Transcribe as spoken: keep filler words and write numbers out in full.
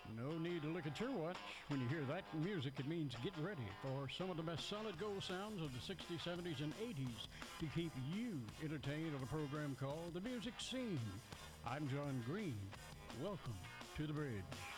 No need to look at your watch. When you hear that music, it means get ready for some of the best solid gold sounds of the sixties, seventies, and eighties to keep you entertained on a program called The Music Scene. I'm John Green. Welcome to The Bridge.